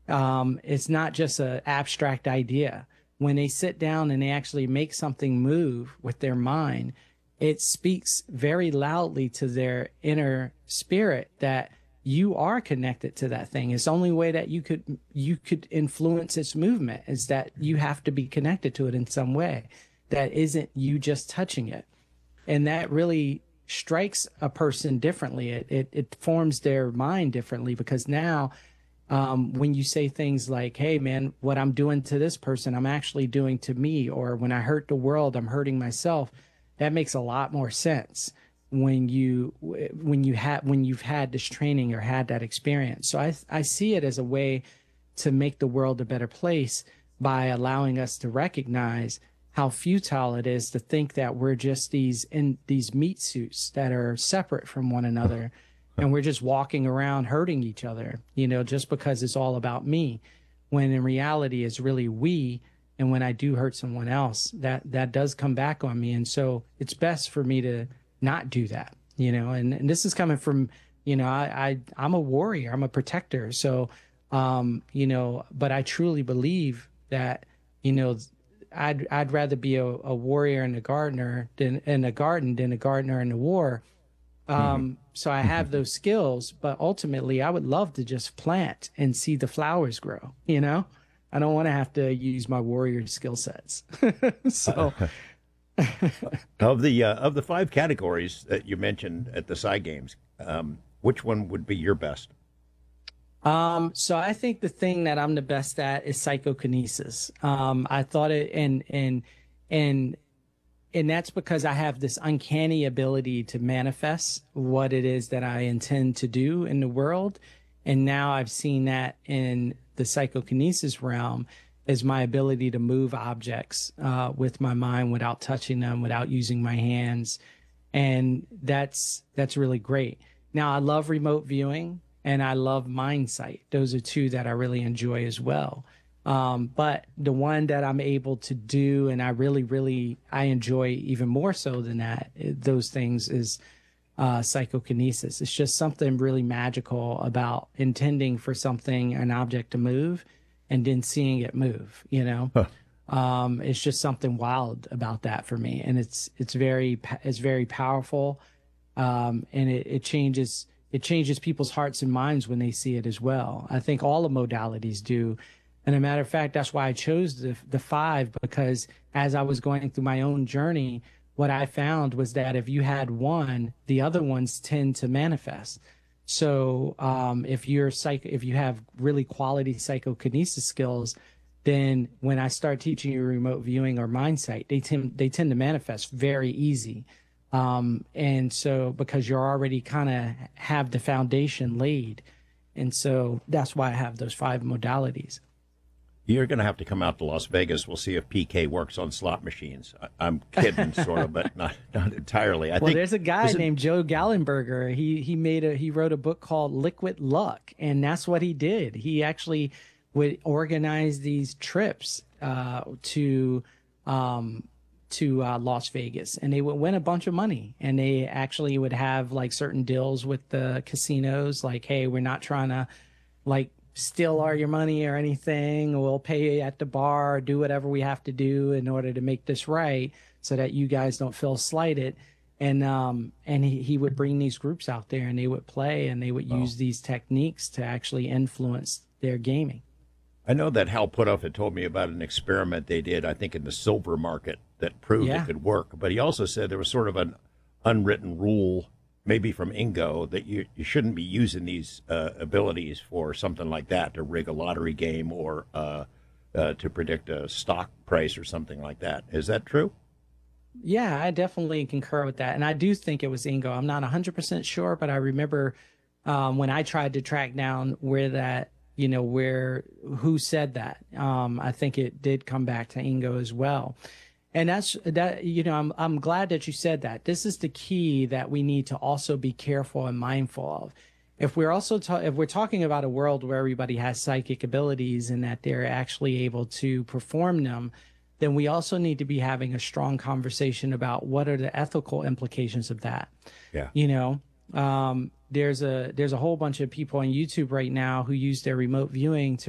It's not just an abstract idea. When they sit down and they actually make something move with their mind, it speaks very loudly to their inner spirit that you are connected to that thing. It's the only way that you could influence its movement is that you have to be connected to it in some way that isn't you just touching it. And that really strikes a person differently. It forms their mind differently because now when you say things like, hey, man, what I'm doing to this person, I'm actually doing to me, or when I hurt the world, I'm hurting myself, that makes a lot more sense when you've had this training or had that experience. So I see it as a way to make the world a better place by allowing us to recognize how futile it is to think that we're just these meat suits that are separate from one another and we're just walking around hurting each other, just because it's all about me, when in reality it's really we. And when I do hurt someone else, that does come back on me. And so it's best for me to not do that, and this is coming from, I'm a warrior, I'm a protector. So, but I truly believe that, I'd rather be a warrior and a gardener than in a garden than a gardener in a war. So I have those skills, but ultimately I would love to just plant and see the flowers grow, I don't want to have to use my warrior skill sets. So of the five categories that you mentioned at the SciGames, which one would be your best? So I think the thing that I'm the best at is psychokinesis. I thought it, and that's because I have this uncanny ability to manifest what it is that I intend to do in the world. And now I've seen that in the psychokinesis realm is my ability to move objects with my mind without touching them, without using my hands. And that's really great. Now, I love remote viewing and I love mind sight. Those are two that I really enjoy as well. But the one that I'm able to do and I enjoy even more so than that, those things is psychokinesis. It's just something really magical about intending for an object to move and then seeing it move, It's just something wild about that for me. And it's very powerful. And it changes people's hearts and minds when they see it as well. I think all the modalities do. And a matter of fact, that's why I chose the five, because as I was going through my own journey, what I found was that if you had one, the other ones tend to manifest. So if you have really quality psychokinesis skills, then when I start teaching you remote viewing or mind sight, they tend to manifest very easy. And so because you're already kind of have the foundation laid. And so that's why I have those five modalities. You're going to have to come out to Las Vegas. We'll see if PK works on slot machines. I'm kidding, sort of, but not entirely. I think there's a guy named Joe Gallenberger. He wrote a book called Liquid Luck, and that's what he did. He actually would organize these trips to Las Vegas, and they would win a bunch of money. And they actually would have like certain deals with the casinos, like, hey, we're not trying to like steal all your money or anything. We'll pay you at the bar, do whatever we have to do in order to make this right so that you guys don't feel slighted. And he would bring these groups out there and they would play and they would use these techniques to actually influence their gaming. I know that Hal Puthoff had told me about an experiment they did, I think, in the silver market that proved it could work. But he also said there was sort of an unwritten rule, maybe from Ingo, that you shouldn't be using these abilities for something like that, to rig a lottery game or to predict a stock price or something like that. Is that true? Yeah, I definitely concur with that. And I do think it was Ingo. I'm not 100% sure, but I remember when I tried to track down who said that. I think it did come back to Ingo as well. And I'm glad that you said that. This is the key that we need to also be careful and mindful of. If we're talking about a world where everybody has psychic abilities and that they're actually able to perform them, then we also need to be having a strong conversation about what are the ethical implications of that. Yeah. There's a whole bunch of people on YouTube right now who use their remote viewing to